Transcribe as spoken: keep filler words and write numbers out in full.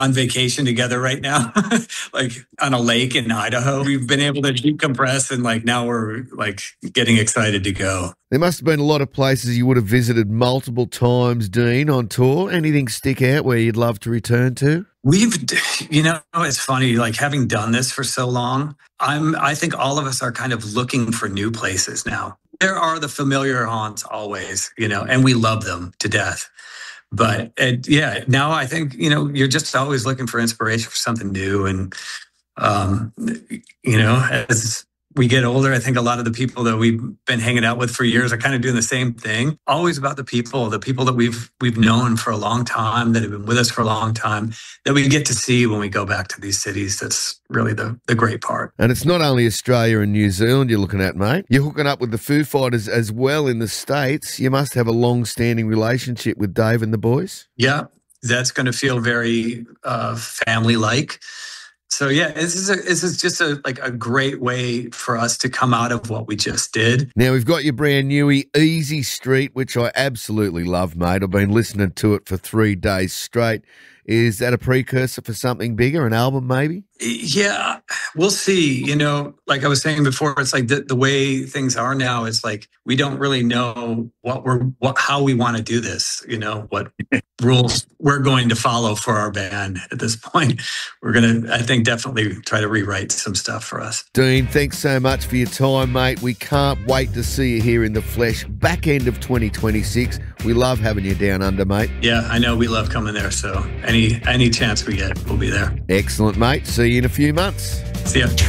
on vacation together right now, like on a lake in Idaho. We've been able to decompress, and like now we're like getting excited to go. There must have been a lot of places you would have visited multiple times, Dean, on tour. Anything stick out where you'd love to return to? We've, you know, it's funny, like having done this for so long, I'm, I think all of us are kind of looking for new places now. There are the familiar haunts always, you know, and we love them to death. But it, yeah, now I think, you know, you're just always looking for inspiration for something new. And, um, you know, as we get older, I think a lot of the people that we've been hanging out with for years are kind of doing the same thing. Always about the people, the people that we've we've known for a long time, that have been with us for a long time, that we get to see when we go back to these cities. That's really the, the great part. And it's not only Australia and New Zealand you're looking at, mate. You're hooking up with the Foo Fighters as well in the States. You must have a long-standing relationship with Dave and the boys. Yeah, that's going to feel very uh, family-like. So yeah, this is a, this is just a like a great way for us to come out of what we just did. Now we've got your brand newie Easy Street, which I absolutely love, mate. I've been listening to it for three days straight. Is that a precursor for something bigger, an album maybe? Yeah, we'll see. You know, like I was saying before, it's like the, the way things are now, it's like we don't really know what we're, what, how we want to do this, you know, what rules we're going to follow for our band at this point. We're going to, I think, definitely try to rewrite some stuff for us. Dean, thanks so much for your time, mate. We can't wait to see you here in the flesh, back end of twenty twenty-six. We love having you down under, mate. Yeah, I know we love coming there. So any any chance we get, we'll be there. Excellent, mate. See you in a few months. See ya.